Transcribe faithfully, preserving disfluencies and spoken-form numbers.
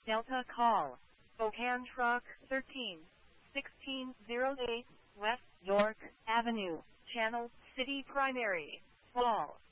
Delta call. Okan Truck thirteen sixteen oh eight West York Avenue, Channel City Primary, Fall.